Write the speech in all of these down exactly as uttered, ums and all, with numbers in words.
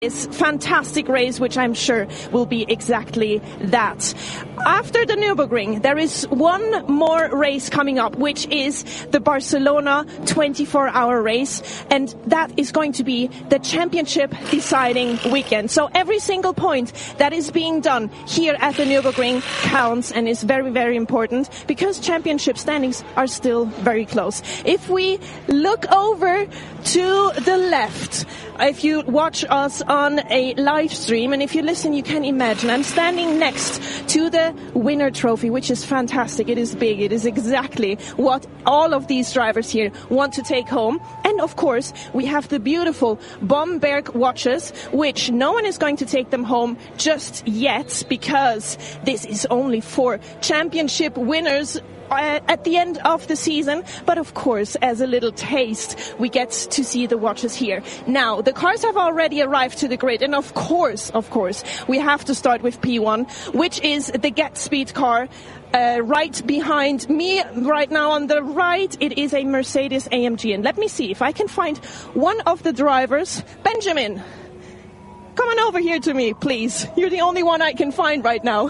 This fantastic race, which I'm sure will be exactly that. After the Nürburgring, there is one more race coming up, which is the Barcelona twenty-four hour race, and that is going to be the championship deciding weekend. So every single point that is being done here at the Nürburgring counts and is very, very important because championship standings are still very close. If we look over to the left, if you watch us on a live stream, and if you listen, you can imagine I'm standing next to the winner trophy, which is fantastic. It is big. It is exactly what all of these drivers here want to take home. And of course, we have the beautiful Bomberg watches, which no one is going to take them home just yet because this is only for championship winners at the end of the season, but of course, as a little taste, we get to see the watches here. Now, the cars have already arrived to the grid, and of course, of course, we have to start with P one, which is the Get Speed car. Uh, right behind me, right now on the right, it is a Mercedes A M G. And let me see if I can find one of the drivers. Benjamin, come on over here to me, please. You're the only one I can find right now.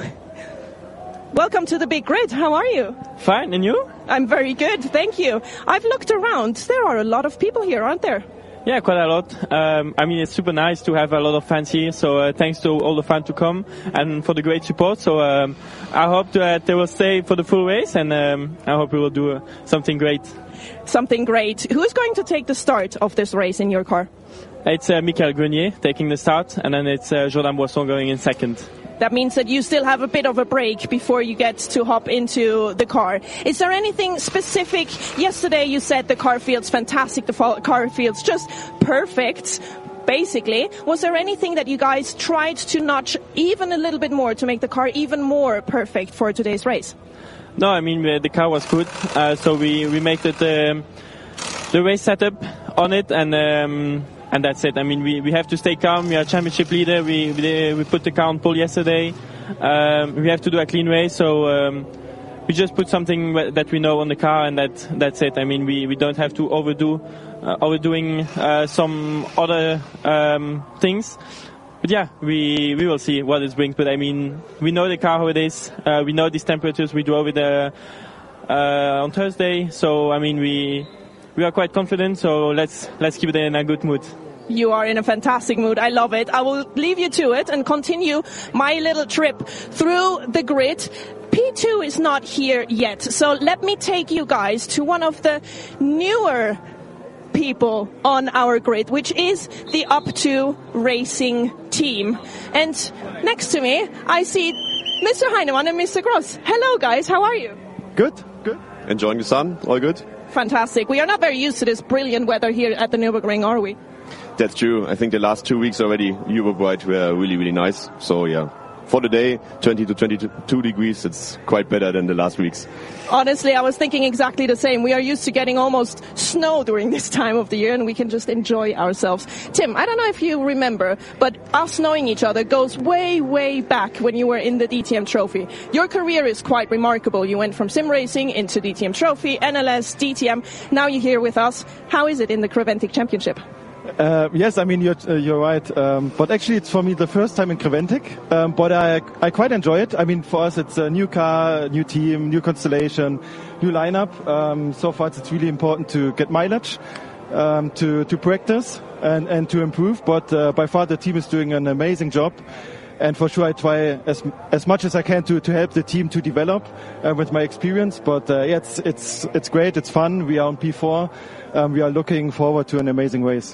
Welcome to the big grid. How are you? Fine, and you? I'm very good, thank you. I've looked around. There are a lot of people here, aren't there? Yeah, quite a lot. Um, I mean, it's super nice to have a lot of fans here, so uh, thanks to all the fans to come and for the great support. So um, I hope that they will stay for the full race, and um, I hope we will do uh, something great. Something great. Who is going to take the start of this race in your car? It's uh, Michael Grenier taking the start, and then it's uh, Jordan Boisson going in second. That means that you still have a bit of a break before you get to hop into the car. Is there anything specific? Yesterday you said the car feels fantastic, the car feels just perfect, basically. Was there anything that you guys tried to notch even a little bit more to make the car even more perfect for today's race? No, I mean, the car was good, uh, so we, we made it, um, the race setup on it, and... Um, And that's it. I mean, we, we have to stay calm. We are championship leader. We we, we put the car on pole yesterday. Um, we have to do a clean race. So um, we just put something that we know on the car, and that that's it. I mean, we, we don't have to overdo uh, overdoing uh, some other um, things. But yeah, we we will see what it brings. But I mean, we know the car how it is. Uh, we know these temperatures. We drove it uh, uh, on Thursday. So I mean, we. We are quite confident, so let's let's keep it in a good mood. You are in a fantastic mood. I love it. I will leave you to it and continue my little trip through the grid. P two is not here yet, so let me take you guys to one of the newer people on our grid, which is the Up two Racing team. And next to me, I see Mister Heinemann and Mister Gross. Hello, guys. How are you? Good, good. Enjoying the sun. All good. Fantastic. We are not very used to this brilliant weather here at the Nürburgring, are we? That's true. I think the last two weeks already, Europe-wide, were really, really nice. So, yeah, for the day, twenty to twenty-two degrees, it's quite better than the last weeks. Honestly, I was thinking exactly the same. We are used to getting almost snow during this time of the year, and we can just enjoy ourselves. Tim, I don't know if you remember, but us knowing each other goes way, way back when you were in the D T M Trophy. Your career is quite remarkable. You went from sim racing into D T M Trophy, N L S, D T M. Now you're here with us. How is it in the Creventic Championship? Uh, yes, I mean, you're, uh, you're right. Um, but actually, it's for me the first time in Creventic. Um, but I, I quite enjoy it. I mean, for us, it's a new car, new team, new constellation, new lineup. Um, so far, it's really important to get mileage, um, to, to practice and, and to improve. But uh, by far, the team is doing an amazing job. And for sure, I try as as much as I can to, to help the team to develop uh, with my experience. But uh, yeah, it's it's it's great. It's fun. We are on P four. Um, we are looking forward to an amazing race.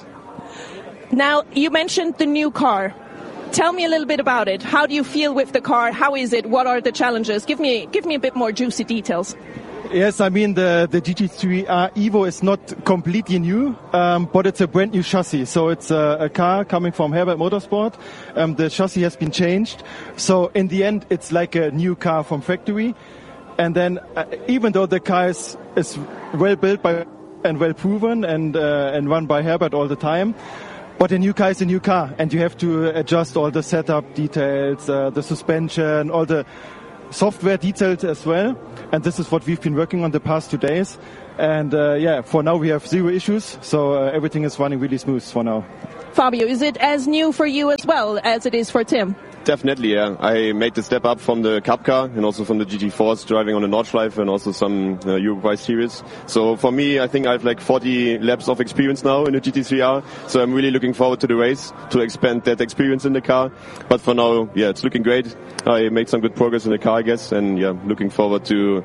Now, you mentioned the new car. Tell me a little bit about it. How do you feel with the car? How is it? What are the challenges? Give me give me a bit more juicy details. Yes, I mean, the, the G T three R Evo is not completely new, um, but it's a brand new chassis. So it's a, a car coming from Herbert Motorsport. Um, the chassis has been changed. So in the end, it's like a new car from factory. And then uh, even though the car is, is well built by and well proven and, uh, and run by Herbert all the time, but a new car is a new car, and you have to adjust all the setup details, uh, the suspension, all the software detailed as well. And this is what we've been working on the past two days. And uh, yeah, for now we have zero issues. So uh, everything is running really smooth for now. Fabio, is it as new for you as well as it is for Tim? Definitely, yeah. I made the step up from the Cup car and also from the G T fours driving on the Nordschleife and also some uh, Uruguay series. So for me, I think I have like forty laps of experience now in the G T three R. So I'm really looking forward to the race to expand that experience in the car. But for now, yeah, it's looking great. I made some good progress in the car, I guess. And yeah, looking forward to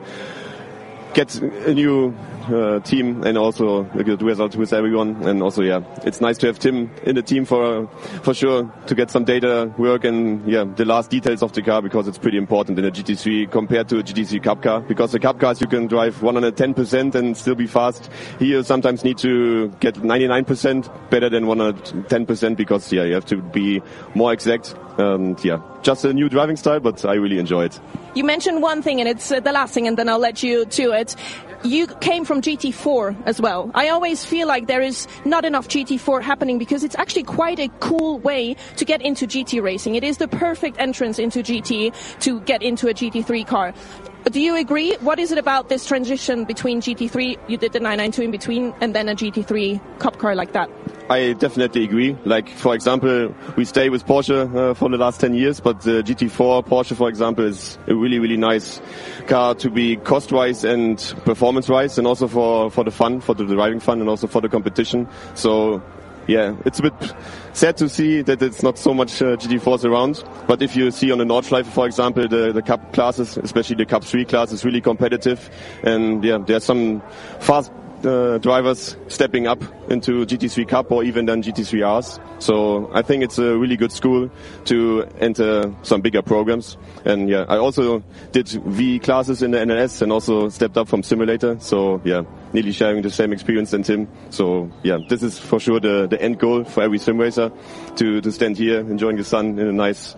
get a new uh, team and also a good result with everyone. And also, yeah, it's nice to have Tim in the team for for sure to get some data work and yeah, the last details of the car, because it's pretty important in a G T three compared to a G T three Cup car, because the Cup cars you can drive one hundred ten percent and still be fast. Here you sometimes need to get ninety-nine percent better than one hundred ten percent, because yeah, you have to be more exact. And yeah, just a new driving style, but I really enjoy it. You mentioned one thing, and it's uh, the last thing, and then I'll let you to it. You came from G T four as well. I always feel like there is not enough G T four happening, because it's actually quite a cool way to get into G T racing. It is the perfect entrance into G T to get into a G T three car. Do you agree? What is it about this transition between G T three, you did the nine ninety-two in between, and then a G T three Cup car like that? I definitely agree. Like, for example, we stay with Porsche uh, for the last ten years, but the G T four Porsche, for example, is a really, really nice car to be cost-wise and performance-wise, and also for, for the fun, for the driving fun, and also for the competition. So, yeah, it's a bit sad to see that it's not so much uh, G T fours around. But if you see on the Nordschleife, for example, the, the Cup classes, especially the Cup three class, is really competitive. And yeah, there's some fast uh, drivers stepping up into G T three Cup or even then G T three Rs. So I think it's a really good school to enter some bigger programs. And yeah, I also did V classes in the N L S and also stepped up from simulator. So yeah, nearly sharing the same experience than Tim. So yeah, this is for sure the, the end goal for every sim racer, to, to stand here enjoying the sun in a nice,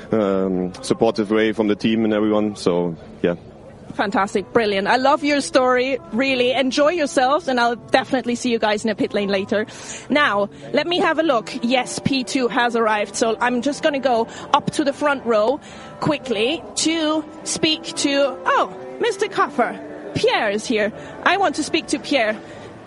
um, supportive way from the team and everyone. So yeah. Fantastic, brilliant. I love your story. Really enjoy yourselves, and I'll definitely see you guys in a pit lane later. Now, let me have a look. Yes, P two has arrived, so I'm just going to go up to the front row quickly to speak to, oh, Mister Kaffer. Pierre is here. I want to speak to Pierre.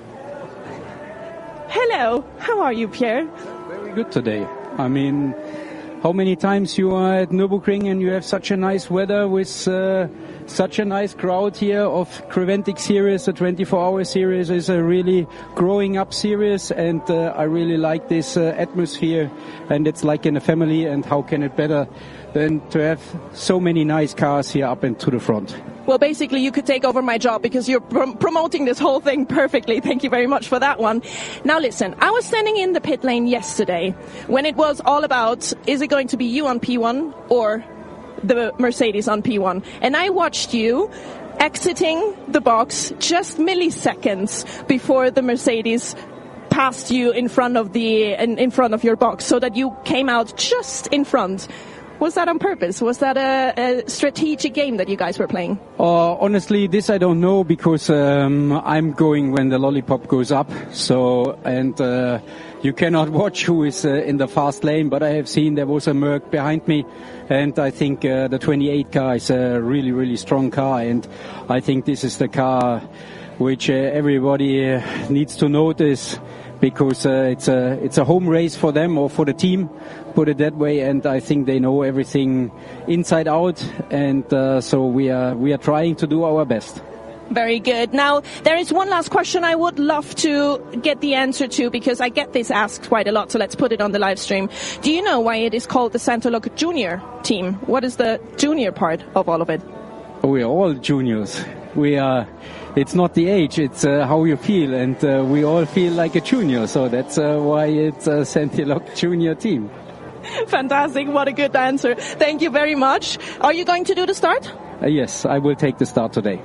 Hello, how are you, Pierre? Very good today. I mean, how many times you are at Nürburgring and you have such a nice weather with uh, such a nice crowd here of Creventic series. The twenty-four hour series is a really growing up series, and uh, I really like this uh, atmosphere, and it's like in a family, and how can it better than to have so many nice cars here up and to the front. Well, basically, you could take over my job because you're prom- promoting this whole thing perfectly. Thank you very much for that one. Now, listen, I was standing in the pit lane yesterday when it was all about, is it going to be you on P one or the Mercedes on P one? And I watched you exiting the box just milliseconds before the Mercedes passed you in front of the in, in front of your box, so that you came out just in front. Was that on purpose? Was that a, a strategic game that you guys were playing? Uh, honestly, this I don't know, because um, I'm going when the lollipop goes up. So, and uh, you cannot watch who is uh, in the fast lane, but I have seen there was a Merc behind me, and I think uh, the twenty-eight car is a really, really strong car, and I think this is the car which uh, everybody uh, needs to notice, because uh, it's a it's a home race for them, or for the team, put it that way, and I think they know everything inside out, and uh, so we are we are trying to do our best. Very good. Now, there is one last question I would love to get the answer to, because I get this asked quite a lot, so let's put it on the live stream. Do you know why it is called the Santoloc Junior team? What is the junior part of all of it? We are all juniors. We are. It's not the age, it's uh, how you feel, and uh, we all feel like a junior, so that's uh, why it's a Santoloc Junior team. Fantastic, what a good answer. Thank you very much. Are you going to do the start? Uh, yes, I will take the start today.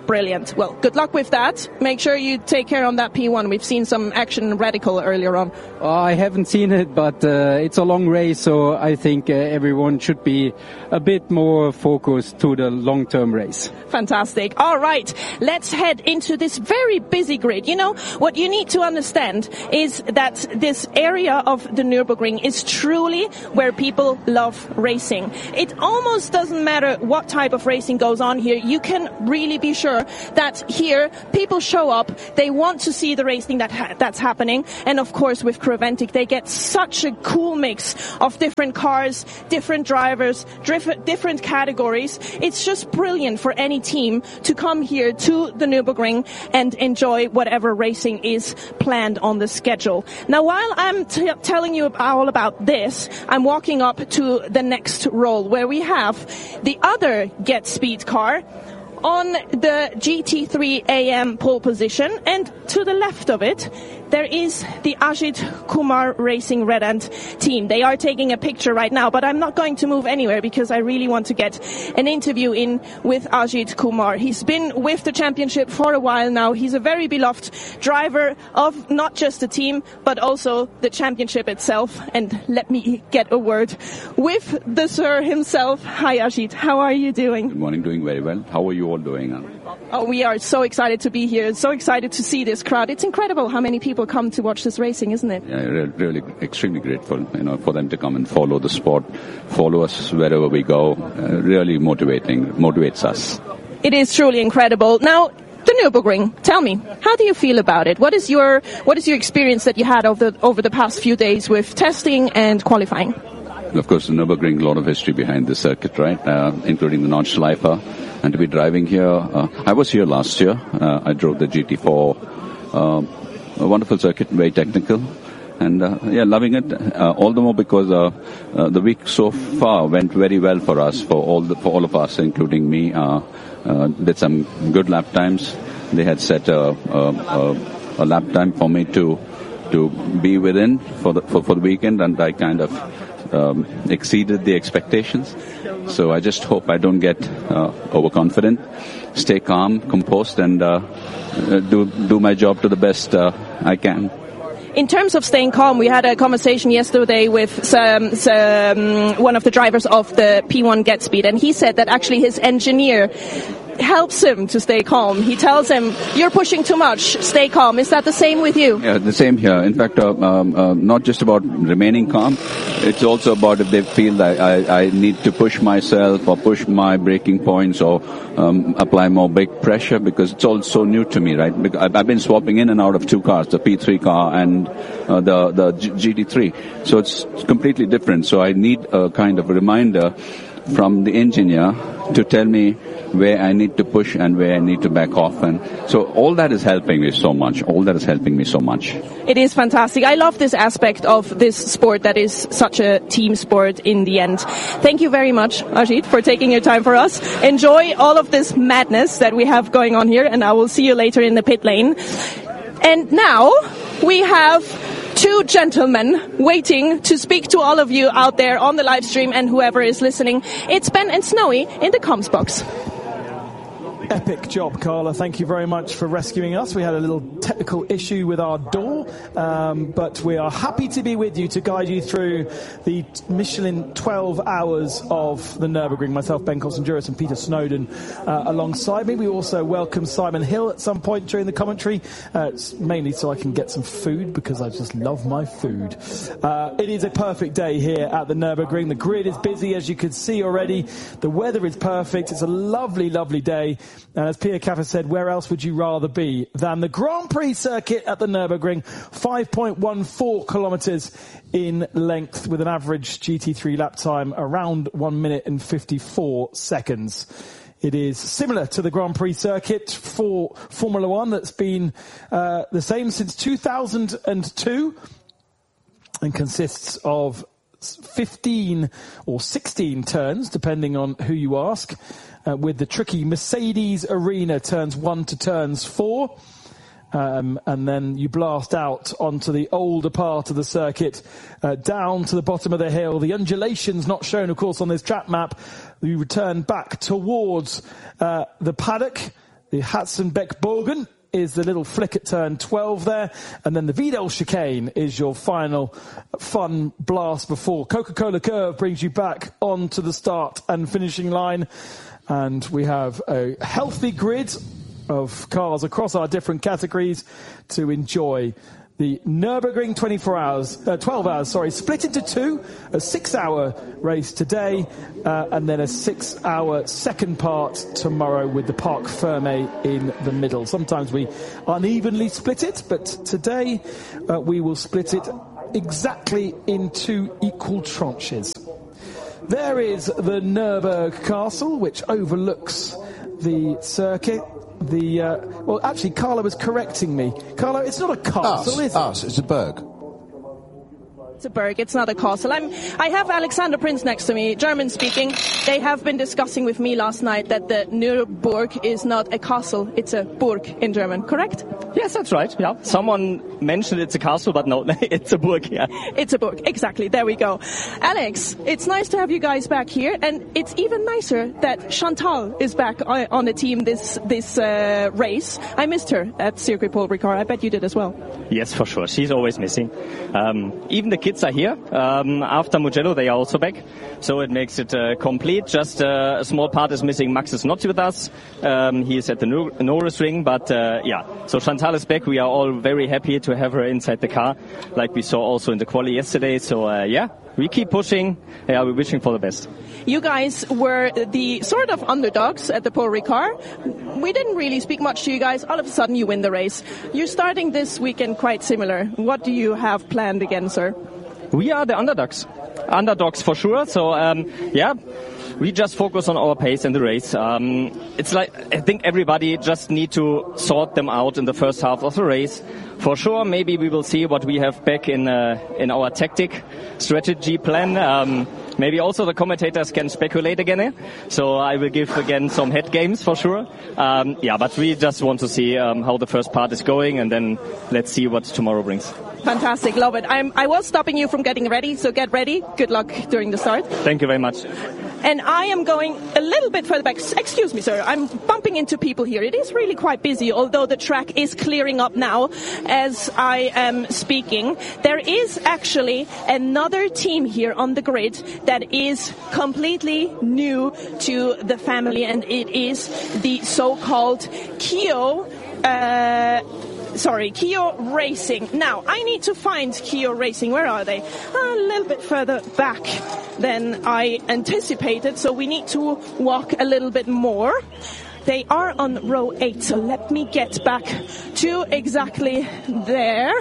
Brilliant. Well, good luck with that. Make sure you take care on that P one. We've seen some action in Radical earlier on. Oh, I haven't seen it, but uh, it's a long race, so I think uh, everyone should be a bit more focused to the long-term race. Fantastic. All right, let's head into this very busy grid. You know, what you need to understand is that this area of the Nürburgring is truly where people love racing. It almost doesn't matter what type of racing goes on here. You can really be sure that here people show up, they want to see the racing that ha- that's happening, and of course with Creventic they get such a cool mix of different cars, different drivers, diff- different categories. It's just brilliant for any team to come here to the Nürburgring and enjoy whatever racing is planned on the schedule. Now, while I'm t- telling you all about this, I'm walking up to the next roll where we have the other Get Speed car on the G T three A M pole position, and to the left of it there is the Ajit Kumar Racing Red Ant team. They are taking a picture right now, but I'm not going to move anywhere because I really want to get an interview in with Ajit Kumar. He's been with the championship for a while now. He's a very beloved driver of not just the team, but also the championship itself. And let me get a word with the sir himself. Hi Ajit, how are you doing? Good morning, doing very well. How are you all doing? Oh, we are so excited to be here, so excited to see this crowd. It's incredible how many people come to watch this racing, isn't it? Yeah, really, really extremely grateful, you know, for them to come and follow the sport, follow us wherever we go. Uh, really motivating, motivates us. It is truly incredible. Now, the Nürburgring, tell me, how do you feel about it? What is your what is your experience that you had over the, over the past few days with testing and qualifying? Of course, the Nürburgring, a lot of history behind the circuit, right? Uh, including the Nordschleife. And to be driving here, uh, I was here last year. Uh, I drove the G T four, uh, a wonderful circuit, very technical, and uh, yeah, loving it. Uh, all the more because uh, uh, the week so far went very well for us, for all the, for all of us, including me. Uh, uh, did some good lap times. They had set a, a, a, a lap time for me to to be within for the for, for the weekend, and I kind of um, exceeded the expectations. So I just hope I don't get uh, overconfident, stay calm, composed, and uh, do do my job to the best uh, I can. In terms of staying calm, we had a conversation yesterday with some, some, one of the drivers of the P one Get Speed, and he said that actually his engineer helps him to stay calm. He tells him, you're pushing too much, stay calm. Is that the same with you? Yeah, the same here. In fact, uh, um, uh, not just about remaining calm, it's also about if they feel that I, I need to push myself or push my braking points or um, apply more brake pressure, because it's all so new to me, right? I've been swapping in and out of two cars, the P three car and uh, the, the G T three. So it's completely different. So I need a kind of reminder from the engineer to tell me where I need to push and where I need to back off. And so all that is helping me so much. All that is helping me so much. It is fantastic. I love this aspect of this sport that is such a team sport in the end. Thank you very much, Ajit, for taking your time for us. Enjoy all of this madness that we have going on here, and I will see you later in the pit lane. And now we have two gentlemen waiting to speak to all of you out there on the live stream and whoever is listening. It's Ben and Snowy in the comms box. Epic job, Carla. Thank you very much for rescuing us. We had a little technical issue with our door, um, but we are happy to be with you to guide you through the Michelin twelve hours of the Nürburgring. Myself, Ben Costin-Juris, and Peter Snowden uh, alongside me. We also welcome Simon Hill at some point during the commentary. Uh, it's mainly so I can get some food, because I just love my food. Uh, it is a perfect day here at the Nürburgring. The grid is busy, as you can see already. The weather is perfect. It's a lovely, lovely day. And as Pierre Caffer said, where else would you rather be than the Grand Prix circuit at the Nürburgring? five point one four kilometres in length, with an average G T three lap time around one minute and fifty-four seconds. It is similar to the Grand Prix circuit for Formula One that's been uh, the same since two thousand two, and consists of fifteen or sixteen turns, depending on who you ask. Uh, with the tricky Mercedes Arena turns one to turns four. Um, and then you blast out onto the older part of the circuit, uh, down to the bottom of the hill. The undulations not shown, of course, on this track map. You return back towards uh, the paddock. The Hatzenbeck-Bogen is the little flick at turn twelve there, and then the Vidal chicane is your final fun blast before Coca-Cola Curve brings you back onto the start and finishing line. And we have a healthy grid of cars across our different categories to enjoy the Nürburgring twenty-four hours, uh, twelve hours, sorry, split into two, a six-hour race today, uh, and then a six-hour second part tomorrow with the Parc Fermé in the middle. Sometimes we unevenly split it, but today uh, we will split it exactly in two equal tranches. There is the Nürburg Castle, which overlooks the circuit. The uh, well, actually, Carlo was correcting me. Carlo, it's not a castle, us, is it? Us, it's a burg. It's a burg, it's not a castle. I'm, I have Alexander Prinz next to me, German speaking. They have been discussing with me last night that the Nürburg is not a castle, it's a Burg in German, correct? Yes, that's right, yeah. Someone mentioned it's a castle, but no, it's a Burg, yeah. It's a Burg, exactly, there we go. Alex, it's nice to have you guys back here, and it's even nicer that Chantal is back on, on the team this this uh, race. I missed her at Circuit Paul Ricard, I bet you did as well. Yes, for sure, she's always missing. Um, even the kids are here. Um, after Mugello, they are also back. So it makes it uh, complete. Just uh, a small part is missing. Max is not with us. Um, he is at the Norris Ring. But uh, yeah, so Chantal is back. We are all very happy to have her inside the car, like we saw also in the quali yesterday. So uh, yeah, we keep pushing. Yeah, we're wishing for the best. You guys were the sort of underdogs at the Paul Ricard. We didn't really speak much to you guys. All of a sudden, you win the race. You're starting this weekend quite similar. What do you have planned again, sir? We are the underdogs. Underdogs for sure. So, um, yeah, we just focus on our pace in the race. Um, it's like, I think everybody just need to sort them out in the first half of the race. For sure, maybe we will see what we have back in uh, in our tactic strategy plan. Um, maybe also the commentators can speculate again. Eh? So I will give again some head games for sure. Um, yeah, but we just want to see um, how the first part is going, and then let's see what tomorrow brings. Fantastic, love it. I'm, I was stopping you from getting ready, so get ready. Good luck during the start. Thank you very much. And I am going a little bit further back. Excuse me, sir. I'm bumping into people here. It is really quite busy, although the track is clearing up now as I am speaking. There is actually another team here on the grid that is completely new to the family, and it is the so-called Kyo... Uh, Sorry, Kyo Racing. Now, I need to find Kyo Racing. Where are they? A little bit further back than I anticipated, so we need to walk a little bit more. They are on row eight, so let me get back to exactly there.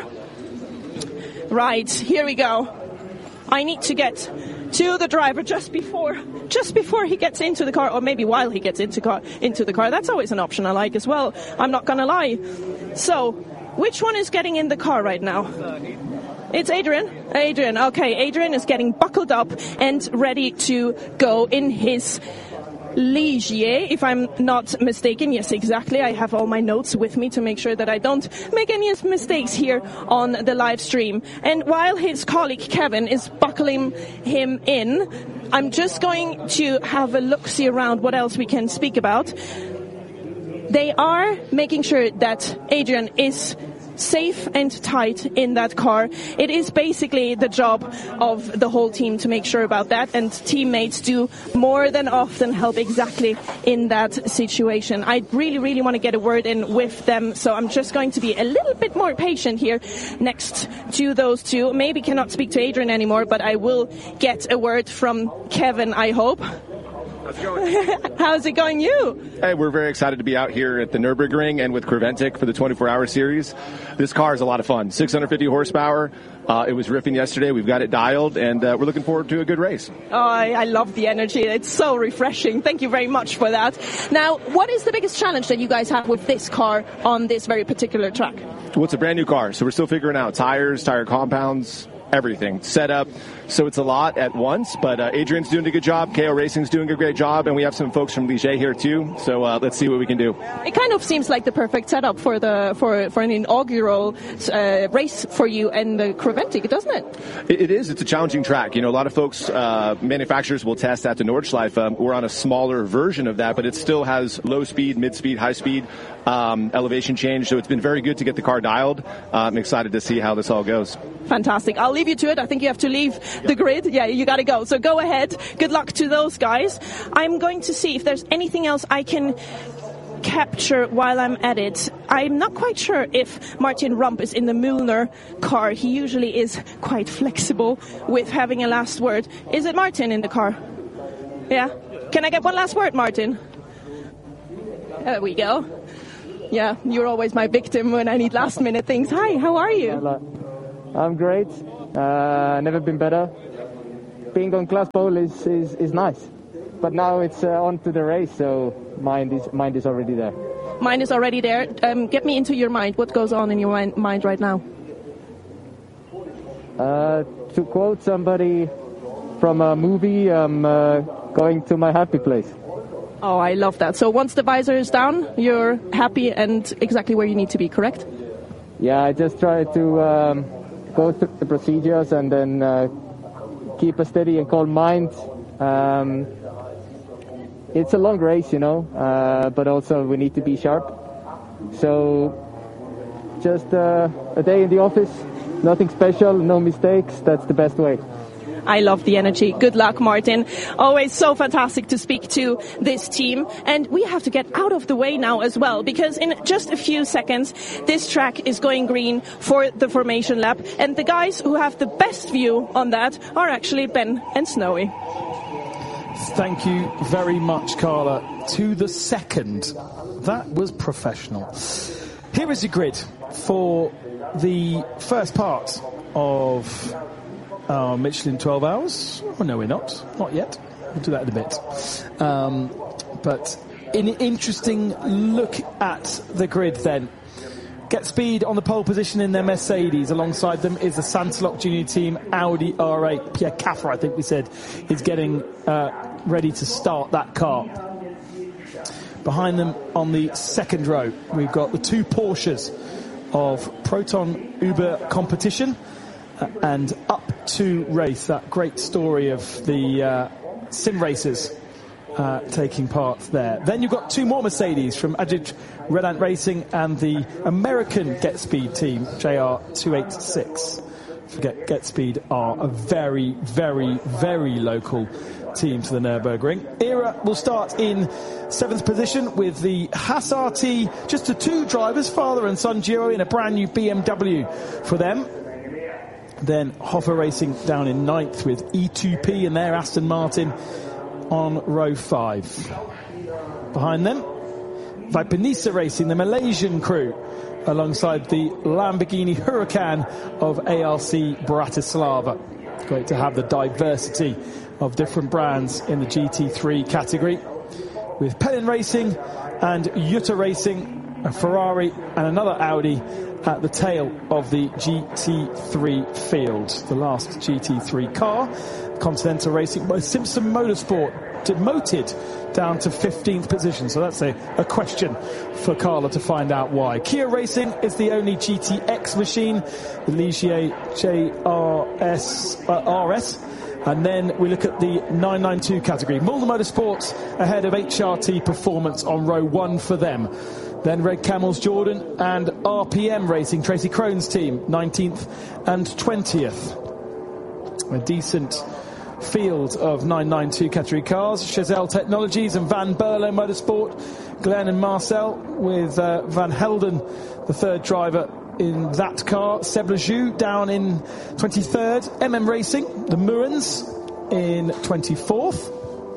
Right, here we go. I need to get to the driver just before just before he gets into the car, or maybe while he gets into car into the car. That's always an option I like as well. I'm not gonna lie. So, which one is getting in the car right now? It's Adrian. Adrian, okay. Adrian is getting buckled up and ready to go in his Ligier, if I'm not mistaken. Yes, exactly. I have all my notes with me to make sure that I don't make any mistakes here on the live stream. And while his colleague Kevin is buckling him in, I'm just going to have a look-see around what else we can speak about. They are making sure that Adrian is safe and tight in that car. It is basically the job of the whole team to make sure about that, and teammates do more than often help exactly in that situation. I really, really want to get a word in with them, so I'm just going to be a little bit more patient here next to those two. Maybe cannot speak to Adrian anymore, but I will get a word from Kevin, I hope. How's it going? How's it going, you? Hey, we're very excited to be out here at the Nürburgring and with Creventic for the twenty-four hour series. This car is a lot of fun. six hundred fifty horsepower. Uh, it was ripping yesterday. We've got it dialed, and uh, we're looking forward to a good race. Oh, I, I love the energy. It's so refreshing. Thank you very much for that. Now, what is the biggest challenge that you guys have with this car on this very particular track? Well, it's a brand new car, so we're still figuring out tires, tire compounds, everything. Setup. So it's a lot at once, but uh, Adrian's doing a good job. K O Racing's doing a great job, and we have some folks from Ligier here too. So uh, let's see what we can do. It kind of seems like the perfect setup for the for for an inaugural uh, race for you and the Creventic, doesn't it? it? It is. It's a challenging track. You know, a lot of folks, uh, manufacturers will test at the Nordschleife. Um, we're on a smaller version of that, but it still has low speed, mid speed, high speed, um, elevation change. So it's been very good to get the car dialed. Uh, I'm excited to see how this all goes. Fantastic. I'll leave you to it. I think you have to leave the grid. Yeah, you got to go. So go ahead. Good luck to those guys. I'm going to see if there's anything else I can capture while I'm at it. I'm not quite sure if Martin Rump is in the Mühlner car. He usually is quite flexible with having a last word. Is it Martin in the car? Yeah? Can I get one last word, Martin? There we go. Yeah, you're always my victim when I need last minute things. Hi, how are you? I'm great. Uh, never been better. Being on class pole is, is, is nice. But now it's uh, on to the race, so mind is mind is already there. Mind is already there. Um, get me into your mind. What goes on in your mind, mind right now? Uh, to quote somebody from a movie, I'm uh, going to my happy place. Oh, I love that. So once the visor is down, you're happy and exactly where you need to be, correct? Yeah, I just try to um, go through the procedures and then uh, keep a steady and calm mind. Um, it's a long race, you know, uh, but also we need to be sharp. So just uh, a day in the office, nothing special, no mistakes. That's the best way. I love the energy. Good luck, Martin. Always so fantastic to speak to this team. And we have to get out of the way now as well, because in just a few seconds, this track is going green for the formation lap. And the guys who have the best view on that are actually Ben and Snowy. Thank you very much, Carla. To the second. That was professional. Here is your grid for the first part of our Michelin twelve hours. Oh, no, we're not. Not yet. We'll do that in a bit. Um, but an interesting look at the grid then. Get Speed on the pole position in their Mercedes. Alongside them is the Santalok Junior Team Audi R eight. Pierre Caffer, I think we said, is getting uh, ready to start that car. Behind them on the second row, we've got the two Porsches of Proton Uber Competition uh, and Up to Race, that great story of the uh, sim racers uh, taking part there. Then you've got two more Mercedes from Ajit Redant Racing and the American Get Speed team, J R two eighty-six. Forget Get Speed are a very, very, very local team to the Nürburgring. Era will start in seventh position with the Haas R T, just the two drivers, father and son duo, in a brand new B M W for them. Then Hoffer Racing down in ninth with E two P and their Aston Martin on row five. Behind them, Vipanisa Racing, the Malaysian crew, alongside the Lamborghini Huracan of A R C Bratislava. Great to have the diversity of different brands in the G T three category, with Pellin Racing and Jutta Racing, a Ferrari and another Audi at the tail of the G T three field. The last G T three car, Continental Racing by Simpson Motorsport, demoted down to fifteenth position. So that's a, a question for Carla to find out why. Kia Racing is the only G T X machine, the Ligier J R S, uh, R S. And then we look at the nine ninety-two category. Mulder Motorsports ahead of H R T Performance on row one for them. Then Red Camels Jordan and R P M Racing, Tracy Crone's team, nineteenth and twentieth. A decent field of nine ninety-two category cars. Chazelle Technologies and Van Berlo Motorsport. Glenn and Marcel with uh, Van Helden, the third driver in that car. Seb Lejeune down in twenty-third. M M Racing, the Murans, in twenty-fourth.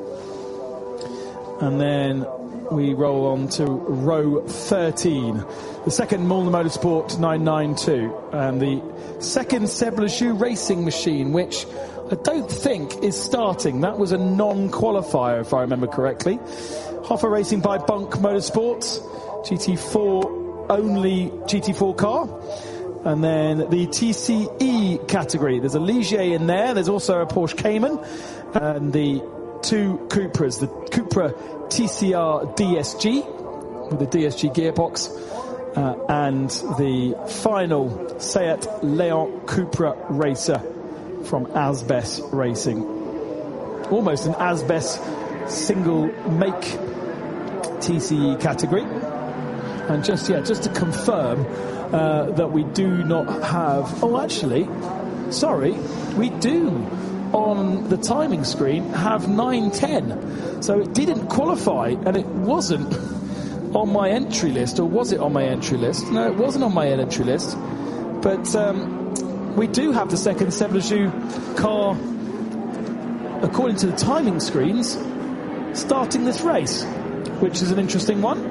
And then we roll on to row thirteen. The second Mulder Motorsport nine ninety-two. And the second Seb Lejeune Racing machine, which I don't think is starting. That was a non-qualifier, if I remember correctly. Hoffer Racing by Bunk Motorsports. G T four only G T four car. And then the T C E category. There's a Ligier in there. There's also a Porsche Cayman. And the two Cupras. The Cupra T C R D S G with the D S G gearbox. Uh, and the final Seat Leon Cupra Racer from Asbes Racing. Almost an Asbes single make T C E category. And just, yeah, just to confirm uh, that we do not have... Oh, actually, sorry, we do, on the timing screen, have nine ten. So it didn't qualify, and it wasn't on my entry list, or was it on my entry list? No, it wasn't on my entry list. But um, we do have the second Seblejoux car, according to the timing screens, starting this race, which is an interesting one.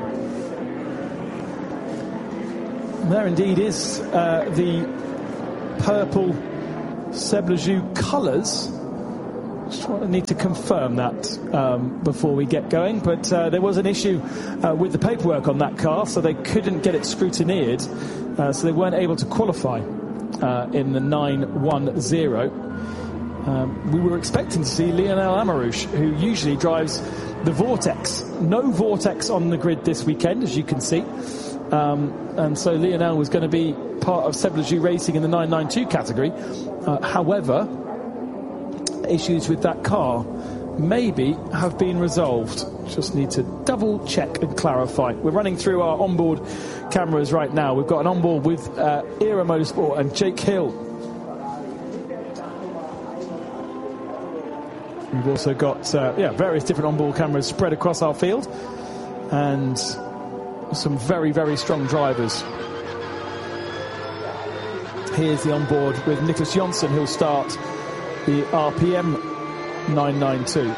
There indeed is uh, the purple Seblejoux colours. Just need to confirm that um, before we get going, but uh, there was an issue uh, with the paperwork on that car, so they couldn't get it scrutineered, uh, so they weren't able to qualify uh, in the nine one zero. Um, we were expecting to see Lionel Amarouche, who usually drives the Vortex. No Vortex on the grid this weekend, as you can see. Um, and so Lionel was going to be part of Seblejoux Racing in the nine ninety-two category. Uh, however, issues with that car maybe have been resolved. Just need to double check and clarify. We're running through our onboard cameras right now. We've got an onboard with uh, Era Motorsport and Jake Hill. We've also got uh, yeah various different onboard cameras spread across our field, and some very, very strong drivers. Here's the onboard with Nicholas Johnson, who'll start the R P M nine ninety-two.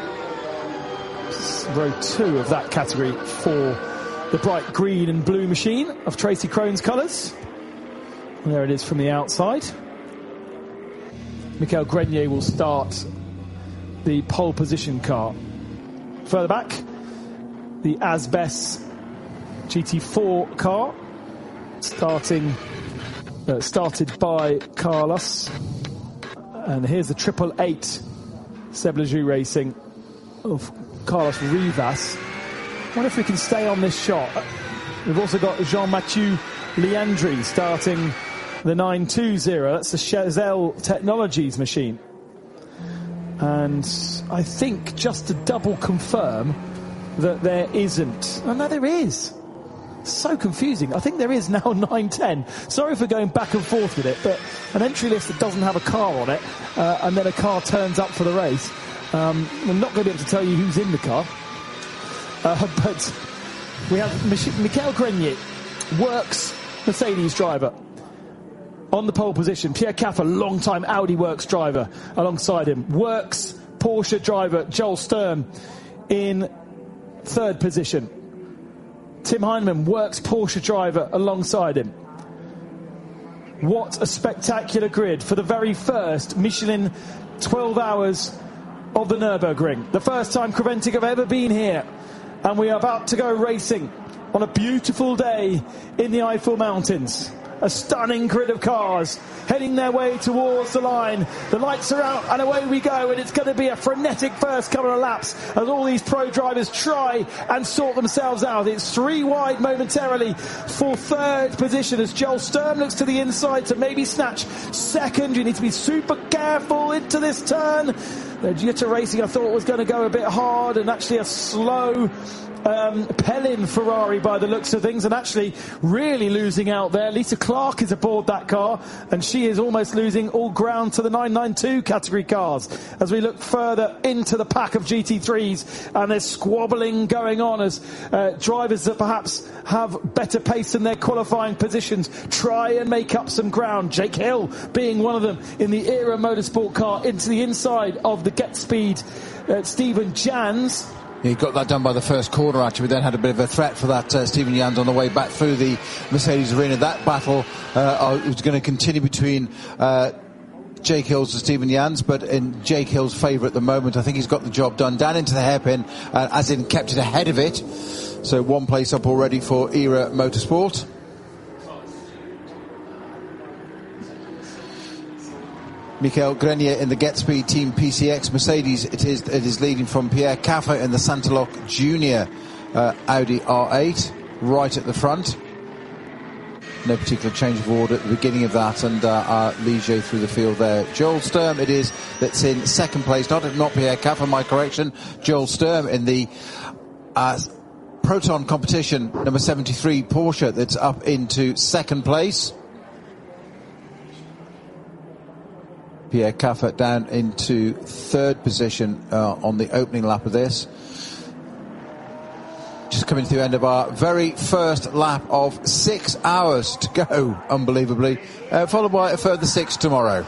Row two of that category for the bright green and blue machine of Tracy Krone's colours. And there it is from the outside. Michael Grenier will start the pole position car. Further back, the Asbes G T four car, starting uh, started by Carlos, and here's the triple eight Seblejoux Racing of Carlos Rivas. I wonder if we can stay on this shot. We've also got Jean-Mathieu Leandri starting the nine two zero. That's the Chazelle Technologies machine. And I think just to double confirm that there isn't. Oh no, there is. So confusing. I think there is now nine ten. Sorry for going back and forth with it, but an entry list that doesn't have a car on it, uh, and then a car turns up for the race. Um, we're not going to be able to tell you who's in the car. Uh, but we have Mich- Michael Grenier, works Mercedes driver. On the pole position, Pierre Caffer, long-time Audi Works driver, alongside him. Works Porsche driver Joel Sturm in third position. Tim Heinemann, Works Porsche driver, alongside him. What a spectacular grid for the very first Michelin twelve hours of the Nürburgring. The first time Creventic have ever been here. And we are about to go racing on a beautiful day in the Eifel Mountains. A stunning grid of cars heading their way towards the line. The lights are out and away we go, and it's going to be a frenetic first couple of laps as all these pro drivers try and sort themselves out. It's three wide momentarily for third position as Joel Sturm looks to the inside to maybe snatch second. You need to be super careful into this turn. The Jutta Racing I thought was going to go a bit hard, and actually a slow Um, Pellin Ferrari by the looks of things, and actually really losing out there. Lisa Clark is aboard that car, and she is almost losing all ground to the nine ninety-two category cars as we look further into the pack of G T threes, and there's squabbling going on as uh, drivers that perhaps have better pace in their qualifying positions try and make up some ground. Jake Hill being one of them in the Era Motorsport car into the inside of the Get Speed uh, Stephen Jans. He got that done by the first corner, actually. We then had a bit of a threat for that uh, Stephen Jans on the way back through the Mercedes arena. That battle uh, was going to continue between uh, Jake Hills and Stephen Jans, but in Jake Hill's favour at the moment. I think he's got the job done. Down into the hairpin, uh, as in kept it ahead of it. So one place up already for Era Motorsport. Michael Grenier in the GetSpeed Team P C X. Mercedes, it is it is leading from Pierre Caffer in the Santalok Junior uh, Audi R eight, right at the front. No particular change of order at the beginning of that, and uh, uh, Ligier through the field there. Joel Sturm it is that's in second place, not not Pierre Caffer, my correction. Joel Sturm in the uh, Proton competition number seventy-three Porsche that's up into second place. Pierre Caffer down into third position uh, on the opening lap of this. Just coming to the end of our very first lap of six hours to go, unbelievably, uh, followed by a further six tomorrow.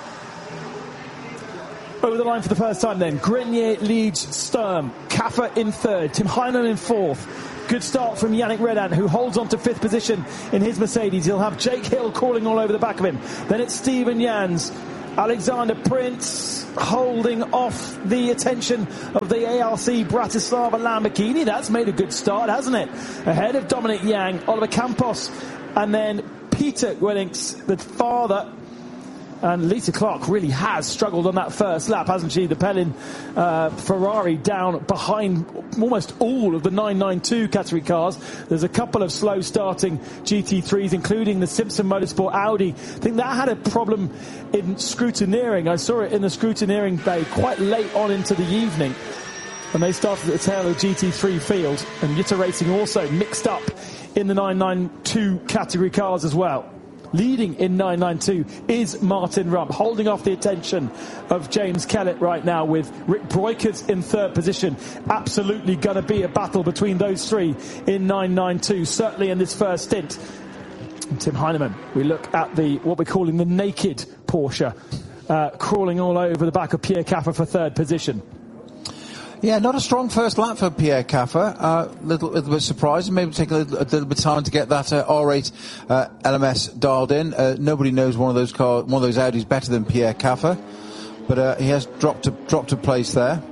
Over the line for the first time then. Grenier leads Sturm. Caffer in third. Tim Heinen in fourth. Good start from Yannick Redan, who holds on to fifth position in his Mercedes. He'll have Jake Hill crawling all over the back of him. Then it's Stephen Jans. Alexander Prince holding off the attention of the A R C Bratislava Lamborghini. That's made a good start, hasn't it? Ahead of Dominic Yang, Oliver Campos, and then Peter Gwellinks, the father. And Lisa Clark really has struggled on that first lap, hasn't she? The Pellin uh, Ferrari down behind almost all of the nine ninety-two category cars. There's a couple of slow starting G T threes, including the Simpson Motorsport Audi. I think that had a problem in scrutineering. I saw it in the scrutineering bay quite late on into the evening. And they started at the tail of the G T three field. And Jutta Racing also mixed up in the nine ninety-two category cars as well. Leading in nine ninety-two is Martin Rump, holding off the attention of James Kellett right now, with Rick Breukers in third position. Absolutely going to be a battle between those three in nine ninety-two, certainly in this first stint. And Tim Heinemann, we look at the what we're calling the naked Porsche, uh, crawling all over the back of Pierre Caffer for third position. Yeah, not a strong first lap for Pierre Caffer. A uh, little, little bit surprising. Maybe take a little, a little bit of time to get that uh, R eight uh, L M S dialed in. Uh, nobody knows one of those cars, one of those Audis better than Pierre Caffer, but uh, he has dropped a, dropped a place there.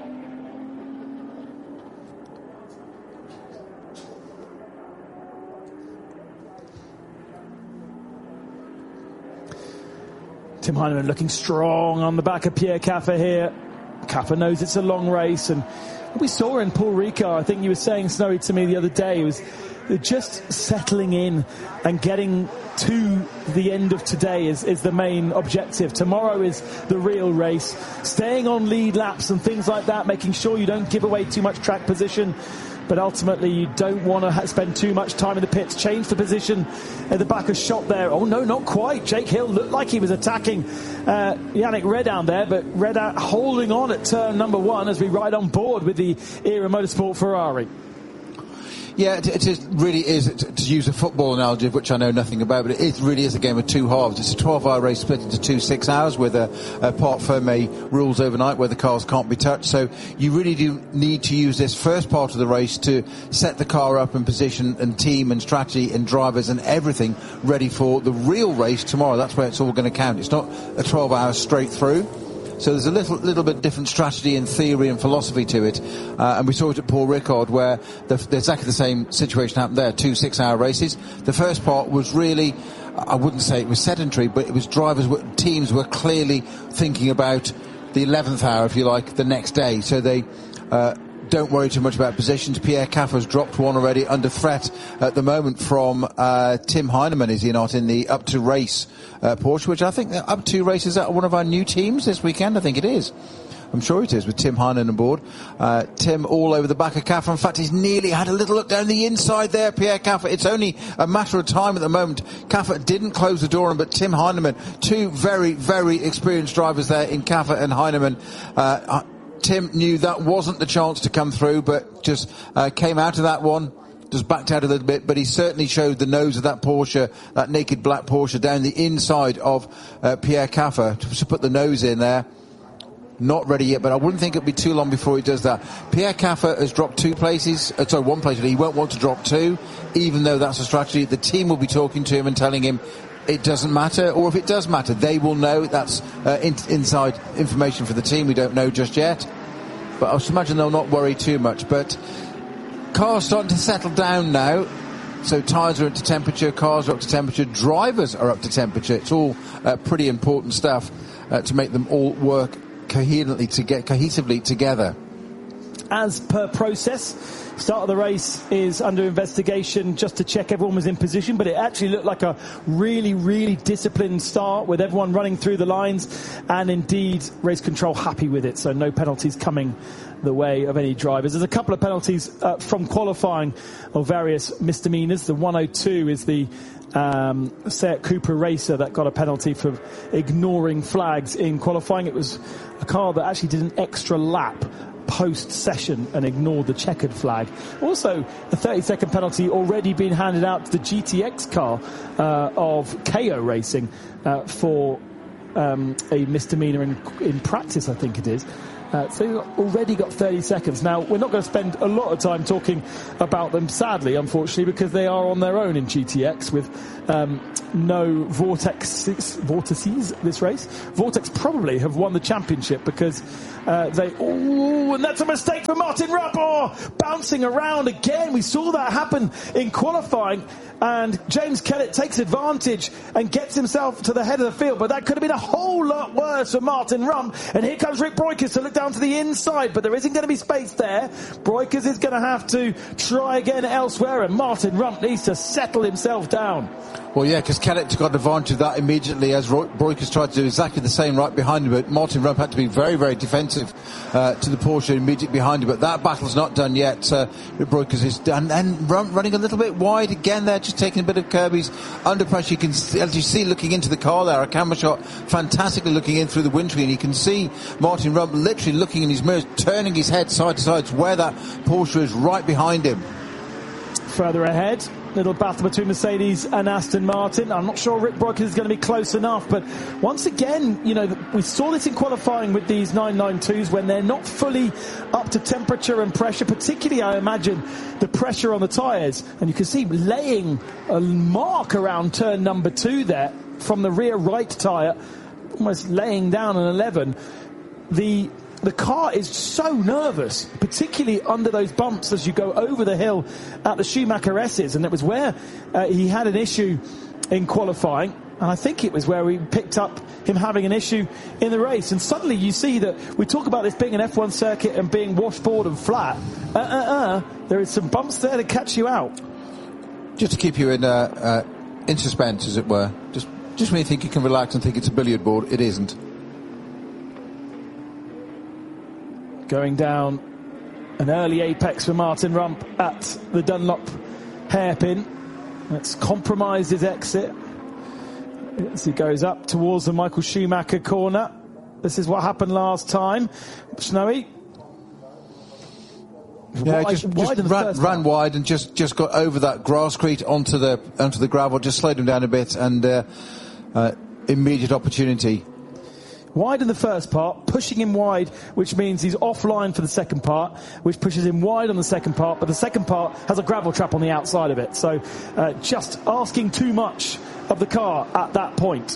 Tim Heinemann looking strong on the back of Pierre Caffer here. Caffer knows it's a long race, and we saw in Paul Ricard, I think you were saying, Snowy, to me the other day, it was just settling in and getting to the end of today is, is the main objective. Tomorrow is the real race. Staying on lead laps and things like that, making sure you don't give away too much track position. But ultimately, you don't want to spend too much time in the pits. Change the position at the back of shot there. Oh, no, not quite. Jake Hill looked like he was attacking uh, Yannick Redan there, but Redan holding on at turn number one as we ride on board with the Era Motorsport Ferrari. Yeah, it, it is, really is, to, to use a football analogy, of which I know nothing about, but it really is a game of two halves. It's a twelve-hour race split into two six hours with a, a part ferme rules overnight where the cars can't be touched. So you really do need to use this first part of the race to set the car up in position and team and strategy and drivers and everything ready for the real race tomorrow. That's where it's all going to count. It's not a twelve hours straight through. So there's a little little bit different strategy and theory and philosophy to it. Uh, and we saw it at Paul Ricard, where the, the, exactly the same situation happened there, two six-hour races. The first part was really, I wouldn't say it was sedentary, but it was drivers, were, teams were clearly thinking about the eleventh hour, if you like, the next day. So they uh, don't worry too much about positions. Pierre Caffer's dropped one already, under threat at the moment from uh, Tim Heinemann, is he not, in the up to race uh, Porsche, which I think up to race is one of our new teams this weekend. I think it is. I'm sure it is, with Tim Heinemann on board. Uh, Tim all over the back of Caffer. In fact, he's nearly had a little look down the inside there, Pierre Caffer. It's only a matter of time at the moment. Caffer didn't close the door on, but Tim Heinemann, two very, very experienced drivers there in Caffer and Heinemann. Uh, Tim knew that wasn't the chance to come through, but just uh, came out of that one, just backed out a little bit, but he certainly showed the nose of that Porsche, that naked black Porsche, down the inside of uh, Pierre Caffer to, to put the nose in there. Not ready yet, but I wouldn't think it'll be too long before he does that. Pierre Caffer has dropped two places, uh, sorry, one place, but he won't want to drop two, even though that's a strategy. The team will be talking to him and telling him it doesn't matter, or if it does matter, they will know. That's uh, in, inside information for the team. We don't know just yet, but I should imagine they'll not worry too much. But cars starting to settle down now, so tyres are up to temperature, cars are up to temperature, drivers are up to temperature. It's all uh, pretty important stuff. uh, to make them all work coherently to get cohesively together. As per process, start of the race is under investigation just to check everyone was in position, but it actually looked like a really, really disciplined start with everyone running through the lines, and indeed race control happy with it, so no penalties coming the way of any drivers. There's a couple of penalties uh, from qualifying of various misdemeanors. The one oh two is the um, Seat Cooper racer that got a penalty for ignoring flags in qualifying. It was a car that actually did an extra lap post-session and ignored the checkered flag. Also, a thirty second penalty already been handed out to the G T X car uh, of K O Racing uh, for um, a misdemeanor in, in practice, I think it is. Uh, so you've already got thirty seconds. Now, we're not going to spend a lot of time talking about them, sadly, unfortunately, because they are on their own in G T X with um, no Vortex, vortices this race. Vortex probably have won the championship because uh, they... Oh, and that's a mistake for Martin Rupp. Oh, bouncing around again. We saw that happen in qualifying. And James Kellett takes advantage and gets himself to the head of the field. But that could have been a whole lot worse for Martin Rump. And here comes Rick Breukers to look down to the inside. But there isn't going to be space there. Breukers is going to have to try again elsewhere. And Martin Rump needs to settle himself down. Well, yeah, because Kellett got advantage of that immediately as Breukers tried to do exactly the same right behind him. But Martin Rump had to be very, very defensive uh, to the Porsche immediately behind him. But that battle's not done yet. Uh, Breukers is done. And Rump running a little bit wide again there, just taking a bit of Kirby's under pressure. You can, as you see, looking into the car there, a camera shot, fantastically looking in through the windscreen. You can see Martin Rump literally looking in his mirrors, turning his head side to side, where that Porsche is right behind him. Further ahead, little battle between Mercedes and Aston Martin. I'm not sure Rick Breukers is going to be close enough, but once again, you know, we saw this in qualifying with these nine ninety-twos when they're not fully up to temperature and pressure, particularly, I imagine, the pressure on the tyres. And you can see laying a mark around turn number two there from the rear right tyre, almost laying down an eleven. The The car is so nervous, particularly under those bumps as you go over the hill at the Schumacher S's, and it was where uh, he had an issue in qualifying, and I think it was where we picked up him having an issue in the race. And suddenly you see that we talk about this being an F one circuit and being washboard and flat. Uh, uh, uh, there is some bumps there to catch you out. Just to keep you in uh, uh, in suspense, as it were. Just, just when you think you can relax and think it's a billiard board, it isn't. Going down an early apex for Martin Rump at the Dunlop hairpin. That's compromised his exit as he goes up towards the Michael Schumacher corner. This is what happened last time. Snowy. Yeah, wide, just, wide just ran, ran wide and just, just got over that grasscrete onto the onto the gravel, just slowed him down a bit, and uh, uh, immediate opportunity. Wide in the first part, pushing him wide, which means he's offline for the second part, which pushes him wide on the second part, but the second part has a gravel trap on the outside of it. So uh, just asking too much of the car at that point.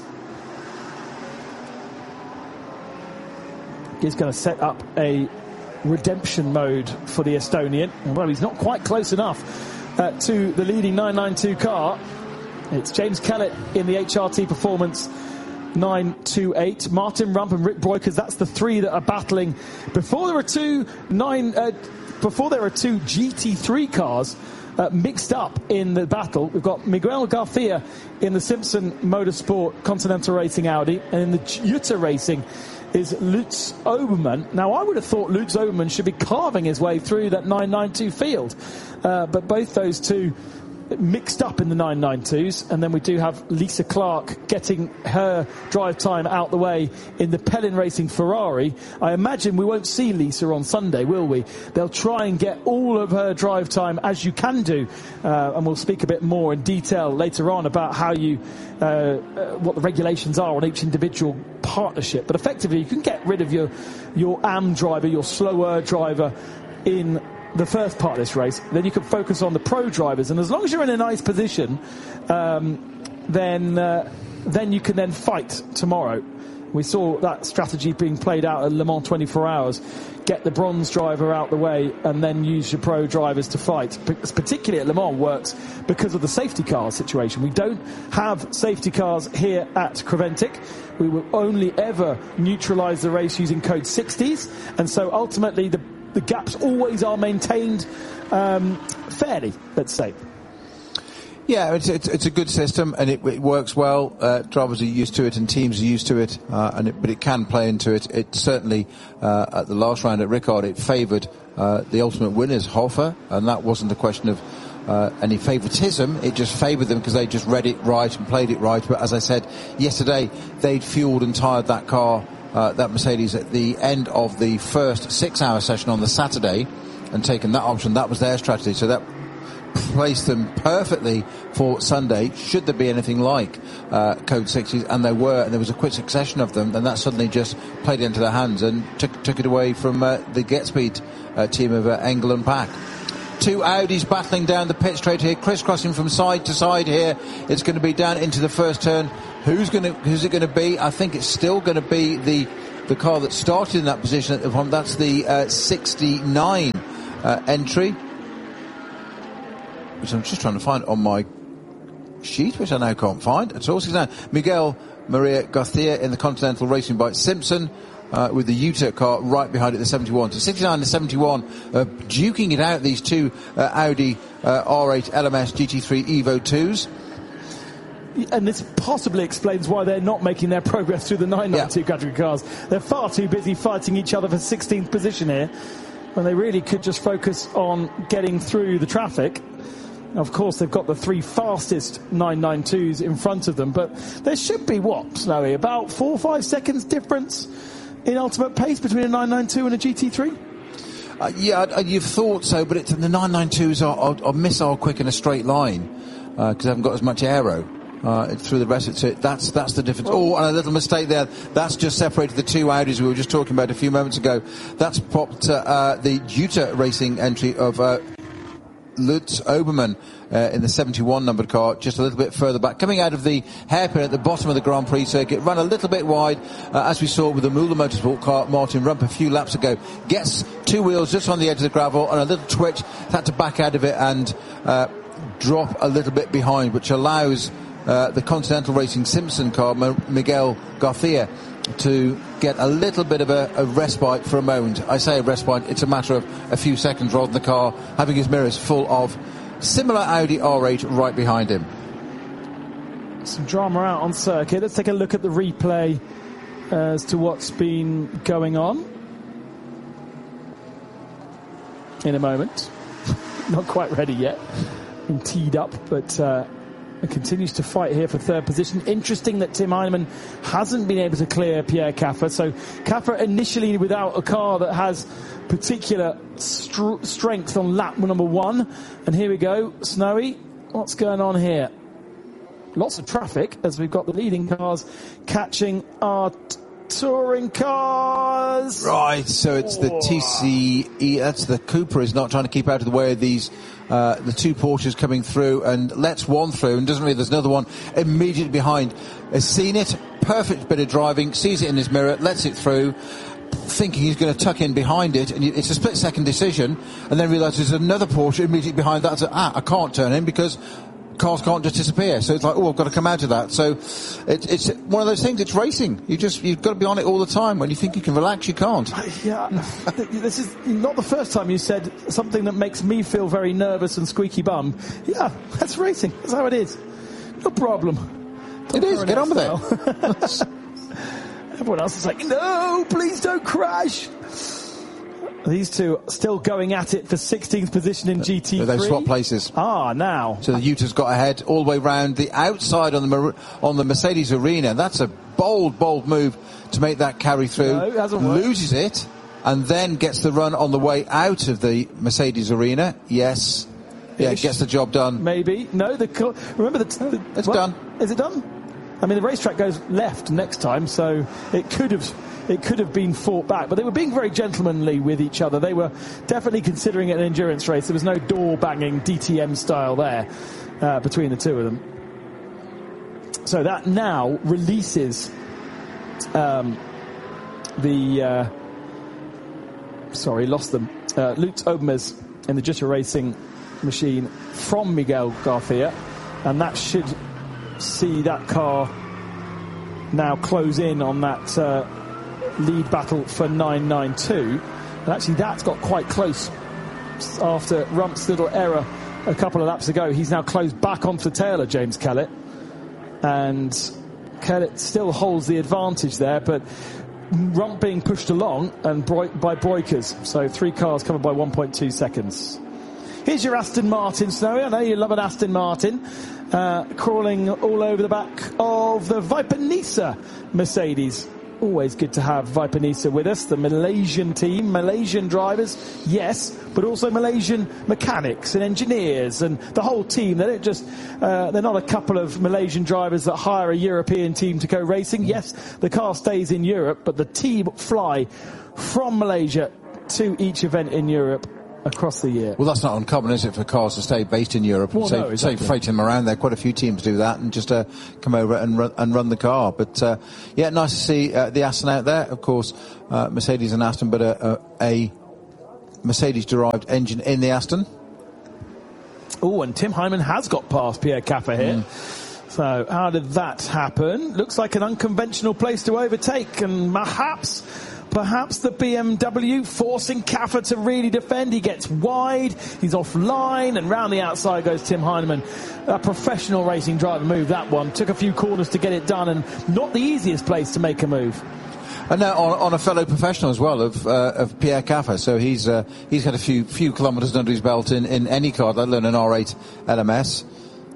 He's going to set up a redemption mode for the Estonian. Well, he's not quite close enough uh, to the leading nine ninety-two car. It's James Kellett in the H R T Performance nine twenty-eight. Martin Rump and Rick Breukers, that's the three that are battling. Before there were two nine, uh, before there were two G T three cars uh, mixed up in the battle. We've got Miguel Garcia in the Simpson Motorsport Continental Racing Audi, and in the Jutta Racing is Lutz Obermann. Now, I would have thought Lutz Obermann should be carving his way through that nine ninety-two field, uh, but both those two mixed up in the nine ninety-twos, and then we do have Lisa Clark getting her drive time out the way in the Pellin Racing Ferrari. I imagine we won't see Lisa on Sunday, will we? They'll try and get all of her drive time, as you can do, uh, and we'll speak a bit more in detail later on about how you uh, uh, what the regulations are on each individual partnership. But effectively, you can get rid of your your A M driver, your slower driver, in the first part of this race. Then you can focus on the pro drivers, and as long as you're in a nice position, um, then uh, then you can then fight tomorrow. We saw that strategy being played out at Le Mans twenty-four hours. Get the bronze driver out the way and then use your pro drivers to fight. Particularly at Le Mans works because of the safety car situation. We don't have safety cars here at Creventic. We will only ever neutralise the race using code sixties, and so ultimately the, the gaps always are maintained um, fairly, let's say. Yeah, it's, it's it's a good system and it, it works well. Uh, drivers are used to it and teams are used to it, uh, and it, but it can play into it. It certainly uh, at the last round at Ricard, it favoured uh, the ultimate winners, Hoffer, and that wasn't a question of uh, any favouritism. It just favoured them because they just read it right and played it right. But as I said yesterday, they'd fuelled and tired that car, uh, that Mercedes, at the end of the first six-hour session on the Saturday, and taken that option. That was their strategy. So that placed them perfectly for Sunday, should there be anything like uh, code sixties, and there were, and there was a quick succession of them, and that suddenly just played into their hands and took, took it away from uh, the GetSpeed uh, team of uh, Engel and Pack. Two Audis battling down the pit straight here, crisscrossing from side to side here. It's going to be down into the first turn. Who's going to, who's it going to be? I think it's still going to be the the car that started in that position at the front. That's the uh, sixty-nine uh, entry, which I'm just trying to find on my sheet, which I now can't find. It's also now Miguel Maria Garcia in the Continental Racing Bike. Simpson uh, with the Utah car right behind it, the seventy-one. So sixty-nine to seventy-one, uh, duking it out, these two uh, Audi uh, R eight L M S G T three Evo twos. And this possibly explains why they're not making their progress through the nine ninety-two yeah. category cars. They're far too busy fighting each other for sixteenth position here, when they really could just focus on getting through the traffic. Of course, they've got the three fastest nine ninety-twos in front of them, but there should be, what, Snowy, about four or five seconds difference in ultimate pace between a nine ninety-two and a G T three? Uh, yeah, you've thought so, but it's, the nine ninety-twos are, are, are missile quick in a straight line because uh, they haven't got as much aero uh, through the rest of it. That's, that's the difference. Oh, and a little mistake there. That's just separated the two Audis we were just talking about a few moments ago. That's popped uh, uh, the Utah Racing entry of Uh, Lutz Obermann uh, in the seventy-one numbered car, just a little bit further back, coming out of the hairpin at the bottom of the Grand Prix circuit, run a little bit wide, uh, as we saw with the Müller Motorsport car. Martin Rump a few laps ago gets two wheels just on the edge of the gravel, and a little twitch, had to back out of it and uh, drop a little bit behind, which allows uh, the Continental Racing Simpson car, M- Miguel Garcia, to get a little bit of a, a respite for a moment. I say a respite, it's a matter of a few seconds rather than the car having his mirrors full of similar Audi R eight right behind him. Some drama out on circuit. Let's take a look at the replay as to what's been going on in a moment. Not quite ready yet. Been teed up, but uh, it continues to fight here for third position. Interesting that Tim Heinemann hasn't been able to clear Pierre Caffer. So Caffer initially without a car that has particular str- strength on lap number one. And here we go, Snowy. What's going on here? Lots of traffic as we've got the leading cars catching our t- touring cars. Right, so it's the T C E, that's the Cooper is not trying to keep out of the way of these, uh, the two Porsches coming through, and lets one through, and doesn't really, there's another one immediately behind. Has seen it, perfect bit of driving, sees it in his mirror, lets it through, thinking he's going to tuck in behind it, and it's a split second decision, and then realises there's another Porsche immediately behind that, so, ah, I can't turn in because cars can't just disappear. So it's like, oh, I've got to come out of that. So it, it's one of those things. It's racing. You just, you've got to be on it all the time. When you think you can relax, you can't. Yeah, this is not the first time you said something that makes me feel very nervous and squeaky bum. Yeah, that's racing. That's how it is. No problem. Don't it is. Get on with it. Everyone else is like, no, please don't crash. These two still going at it for sixteenth position in G T three. They've swapped places. Ah, now. So the Utah's got ahead all the way round the outside on the on the Mercedes Arena. That's a bold, bold move to make that carry through. No, it hasn't worked. Loses it, and then gets the run on the way out of the Mercedes Arena. Yes. Yeah, Ish. Gets the job done. Maybe. No, the remember the... the it's well, done. Is it done? I mean, the racetrack goes left next time, so it could have... It could have been fought back, but they were being very gentlemanly with each other. They were definitely considering it an endurance race. There was no door-banging D T M style there uh, between the two of them. So that now releases um, the uh, sorry, lost them. Uh, Lutz Obermers in the Jitter Racing machine from Miguel Garcia, and that should see that car now close in on that uh, lead battle for nine nine two. And actually, that's got quite close after Rump's little error a couple of laps ago. He's now closed back onto the tail of James Kellett, and Kellett still holds the advantage there, but Rump being pushed along and by Breukers. So three cars covered by one point two seconds. Here's your Aston Martin, Snowy. I know you love an Aston Martin. Uh, crawling all over the back of the Viper Nisa Mercedes. Always good to have Viper Nisa with us, the Malaysian team, Malaysian drivers, yes, but also Malaysian mechanics and engineers and the whole team. They don't just, uh, they're not a couple of Malaysian drivers that hire a European team to go racing. Yes, the car stays in Europe, but the team fly from Malaysia to each event in Europe across the year. Well, that's not uncommon, is it, for cars to stay based in Europe? Well, say, no, exactly. say freight them around there. Quite a few teams do that and just uh, come over and run, and run the car. But uh, yeah, nice to see uh, the Aston out there. Of course, uh, Mercedes and Aston, but a, a, a Mercedes-derived engine in the Aston. Oh, and Tim Hyman has got past Pierre Caffer here. Mm. So how did that happen? Looks like an unconventional place to overtake, and perhaps Perhaps the B M W forcing Caffer to really defend. He gets wide, he's offline, and round the outside goes Tim Heinemann. A professional racing driver move, that one. Took a few corners to get it done, and not the easiest place to make a move. And now on, on a fellow professional as well of uh, of Pierre Caffer. So he's uh, he's had a few few kilometres under his belt in, in any car, let alone an R eight L M S.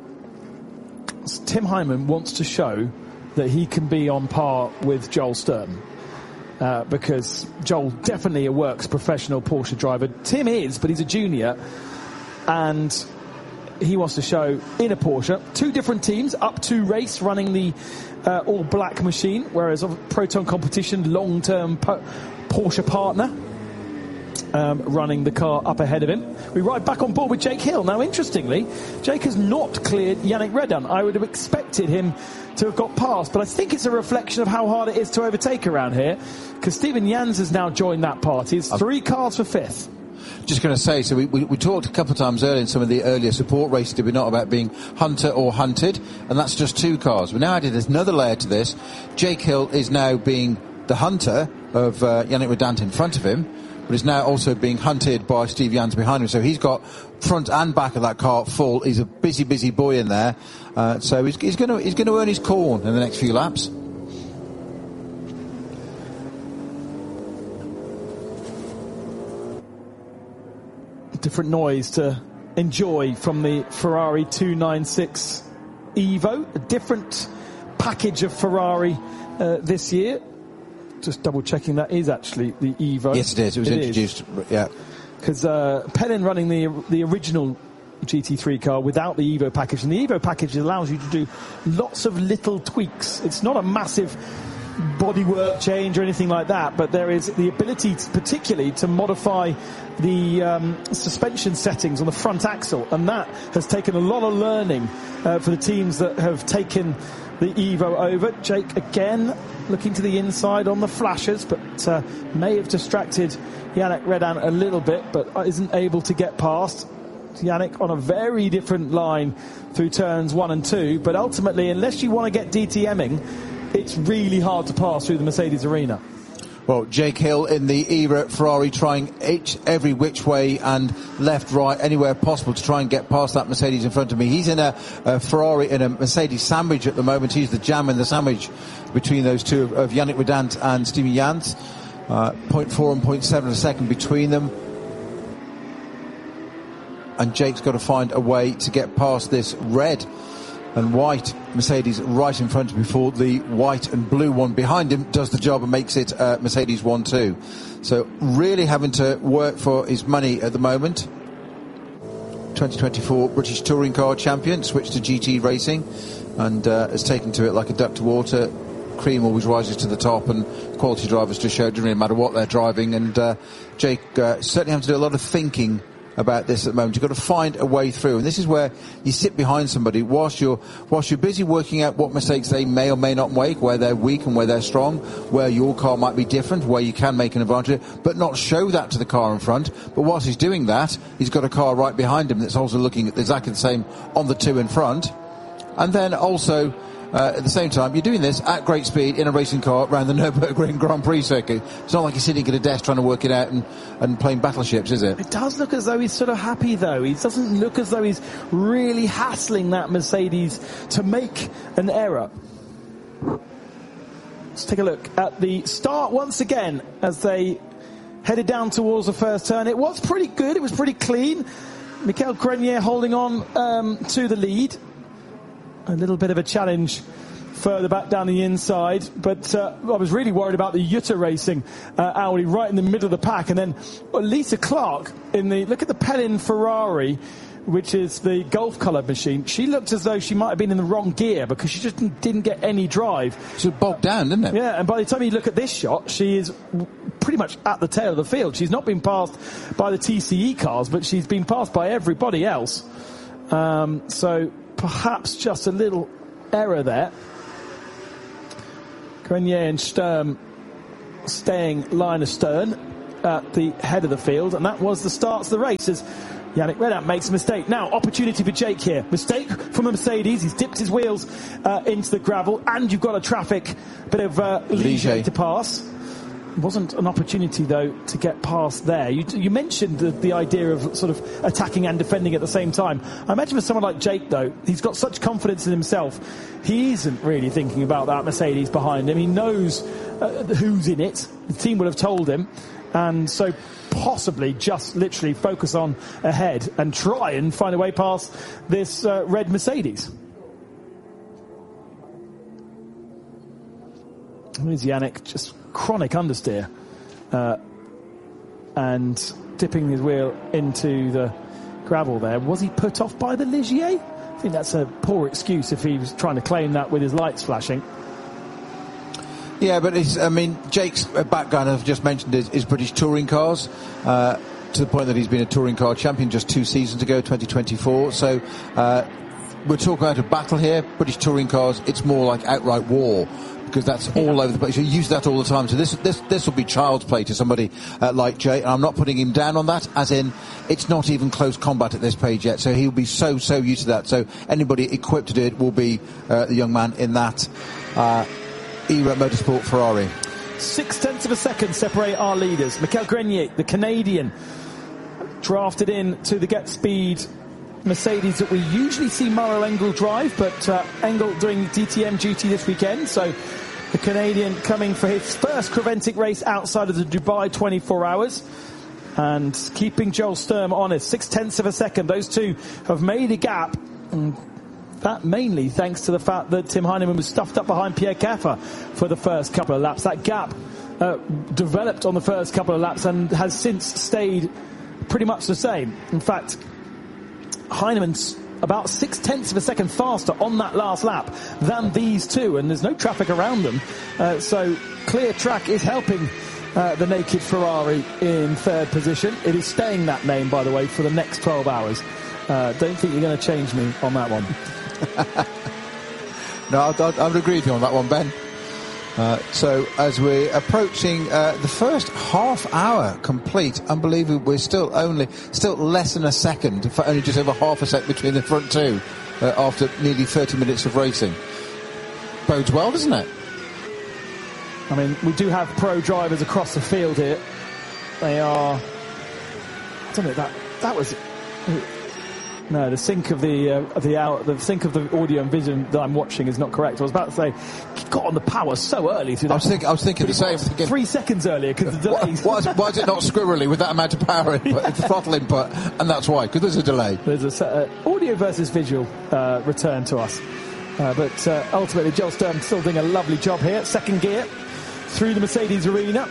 Tim Heinemann wants to show that he can be on par with Joel Sturton. Uh, because Joel definitely a works professional Porsche driver. Tim is, but he's a junior, and he wants to show in a Porsche. Two different teams, Up to Race running the uh, all-black machine, whereas of Proton Competition, long-term po- Porsche partner, um, running the car up ahead of him. We ride back on board with Jake Hill. Now, interestingly, Jake has not cleared Yannick Redan. I would have expected him to have got past, but I think it's a reflection of how hard it is to overtake around here, because Stephen Jans has now joined that party. It's three cars for fifth. Just going to say, so we, we, we talked a couple of times earlier in some of the earlier support races, did we not, about being hunter or hunted, and that's just two cars. We now added another layer to this. Jake Hill is now being the hunter of uh, Yannick Redant in front of him, but is now also being hunted by Steve Jans behind him. So he's got front and back of that car full. He's a busy, busy boy in there. Uh, so he's, he's going to he's going to earn his corn in the next few laps. Different noise to enjoy from the Ferrari two ninety-six Evo. A different package of Ferrari uh, this year. Just double checking that is actually the Evo. Yes, it is. It was it introduced. Is. Yeah. Because uh, Pellin running the the original G T three car without the Evo package, and the Evo package allows you to do lots of little tweaks. It's not a massive bodywork change or anything like that, but there is the ability to, particularly to modify the um, suspension settings on the front axle, and that has taken a lot of learning uh, for the teams that have taken the Evo over. Jake again looking to the inside on the flashers, but uh, may have distracted Yannick Redan a little bit, but isn't able to get past. Yannick on a very different line through turns one and two, but ultimately, unless you want to get DTMing, it's really hard to pass through the Mercedes arena. Well, Jake Hill in the era Ferrari trying each, every which way and left, right, anywhere possible to try and get past that Mercedes in front of me. He's in a, a Ferrari, in a Mercedes sandwich at the moment. He's the jam in the sandwich between those two of, of Yannick Redant and Stephen Jans. Uh, zero point four and zero point seven a second between them. And Jake's got to find a way to get past this red and white Mercedes right in front of him before the white and blue one behind him does the job and makes it uh, Mercedes one two. So really having to work for his money at the moment. twenty twenty-four British Touring Car Champion, switched to G T racing and uh, has taken to it like a duck to water. Cream always rises to the top, and quality drivers to show it doesn't really matter what they're driving. And uh, Jake uh, certainly having to do a lot of thinking about this at the moment. You've got to find a way through, and this is where you sit behind somebody whilst you're whilst you're busy working out what mistakes they may or may not make, where they're weak and where they're strong, where your car might be different, where you can make an advantage, but not show that to the car in front. But whilst he's doing that, he's got a car right behind him that's also looking at exactly the same on the two in front. And then also, uh, at the same time, you're doing this at great speed in a racing car around the Nürburgring Grand Prix circuit. It's not like you're sitting at a desk trying to work it out and, and playing battleships, is it? It does look as though he's sort of happy, though. He doesn't look as though he's really hassling that Mercedes to make an error. Let's take a look at the start once again as they headed down towards the first turn. It was pretty good. It was pretty clean. Michael Grenier holding on um, to the lead. A little bit of a challenge further back down the inside, but uh, I was really worried about the Jutta Racing uh, Audi right in the middle of the pack, and then well, Lisa Clark in the look at the Pellin Ferrari, which is the Golf coloured machine. She looked as though she might have been in the wrong gear because she just didn't get any drive. She was bogged down, didn't it? Yeah, and by the time you look at this shot, she is pretty much at the tail of the field. She's not been passed by the T C E cars, but she's been passed by everybody else. Um, so perhaps just a little error there. Grenier and Sturm staying line astern at the head of the field, and that was the start of the race as Yannick Redap makes a mistake. Now, opportunity for Jake here. Mistake from the Mercedes. He's dipped his wheels uh, into the gravel, and you've got a traffic bit of uh, Ligier to pass. Wasn't an opportunity, though, to get past there. You, you mentioned the, the idea of sort of attacking and defending at the same time. I imagine for someone like Jake, though, he's got such confidence in himself. He isn't really thinking about that Mercedes behind him. He knows uh, who's in it. The team would have told him. And so possibly just literally focus on ahead and try and find a way past this uh, red Mercedes. Here's Yannick, just chronic understeer uh, and dipping his wheel into the gravel there. Was he put off by the Ligier? I think that's a poor excuse if he was trying to claim that with his lights flashing. Yeah, but it's, I mean, Jake's background, I've just mentioned, is, is British touring cars, uh, to the point that he's been a touring car champion just two seasons ago, twenty twenty-four. So uh, we're talking about a battle here. British touring cars, it's more like outright war, because that's all yeah. over the place. You use that all the time. So this this this will be child's play to somebody uh, like Jay. And I'm not putting him down on that, as in it's not even close combat at this page yet. So he'll be so, so used to that. So anybody equipped to do it will be uh, the young man in that uh, E-R A Motorsport Ferrari. Six tenths of a second separate our leaders. Michael Grenier, the Canadian, drafted in to the Get Speed Mercedes that we usually see Mauro Engel drive, but uh, Engel doing D T M duty this weekend, so the Canadian coming for his first Creventic race outside of the Dubai twenty-four hours and keeping Joel Sturm honest. Six tenths of a second. Those two have made a gap, and that mainly thanks to the fact that Tim Heinemann was stuffed up behind Pierre Caffer for the first couple of laps. That gap uh, developed on the first couple of laps and has since stayed pretty much the same. In fact, Heinemann's about six tenths of a second faster on that last lap than these two, and there's no traffic around them. Uh, so clear track is helping uh, the naked Ferrari in third position. It is staying that name, by the way, for the next twelve hours. Uh, don't think you're going to change me on that one. No, I, I, I would agree with you on that one, Ben. Uh, so as we're approaching uh, the first half hour complete, unbelievable, we're still only still less than a second, for only just over half a second between the front two uh, after nearly thirty minutes of racing. Bodes well, doesn't it? I mean, we do have pro drivers across the field here. They are, I don't know, that that was. No, the sync of the uh, the hour, the sync of the audio and vision that I'm watching is not correct. I was about to say, he got on the power so early through that. I was, think, I was thinking the same. Three seconds earlier because the delay. Why, why, is it, why is it not squirrely with that amount of power input, yeah. throttle input? And that's why, because there's a delay. There's a uh, audio versus visual uh, return to us, uh, but uh, ultimately Joel Sturm still doing a lovely job here. Second gear through the Mercedes arena,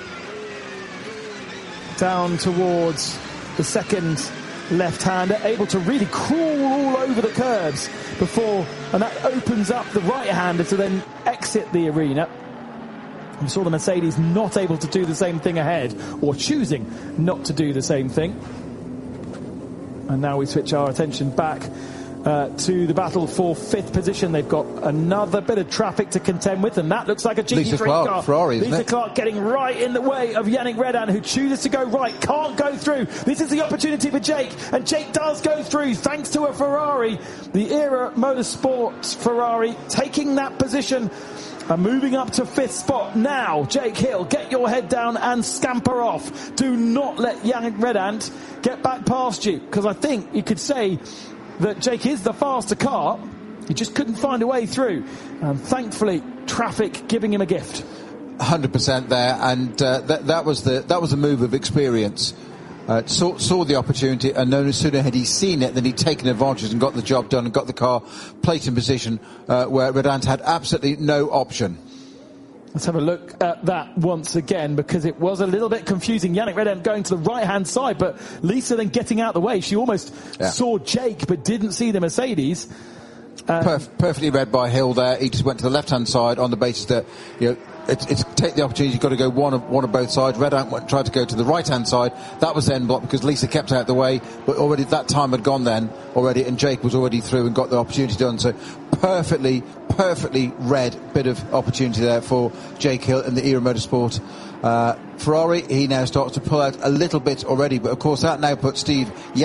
down towards the second left-hander, able to really crawl all over the curbs before, and that opens up the right-hander to then exit the arena. We saw the Mercedes not able to do the same thing ahead, or choosing not to do the same thing. And now we switch our attention back Uh, to the battle for fifth position. They've got another bit of traffic to contend with, and that looks like a G T three Lisa Clark, car. Ferrari, Lisa it? Clark getting right in the way of Yannick Redan, who chooses to go right, can't go through. This is the opportunity for Jake, and Jake does go through thanks to a Ferrari. The Era Motorsports Ferrari taking that position and moving up to fifth spot. Now, Jake Hill, get your head down and scamper off. Do not let Yannick Redan get back past you, because I think you could say that Jake is the faster car. He just couldn't find a way through, and thankfully traffic giving him a gift. one hundred percent there, and uh, that, that was the that was a move of experience. Uh, saw, saw the opportunity, and no sooner had he seen it than he'd taken advantage and got the job done and got the car placed in position uh, where Redan had absolutely no option. Let's have a look at that once again, because it was a little bit confusing. Yannick Redan going to the right-hand side, but Lisa then getting out of the way. She almost yeah. saw Jake, but didn't see the Mercedes. Um, Perf- perfectly read by Hill there. He just went to the left-hand side on the basis that, you know, it's, it's take the opportunity. You've got to go one of one of both sides. Redan went, tried to go to the right-hand side. That was then blocked because Lisa kept out of the way, but already that time had gone then already, and Jake was already through and got the opportunity done. So perfectly, perfectly read bit of opportunity there for Jake Hill in the Era Motorsport uh, Ferrari. He now starts to pull out a little bit already, but of course that now puts Steve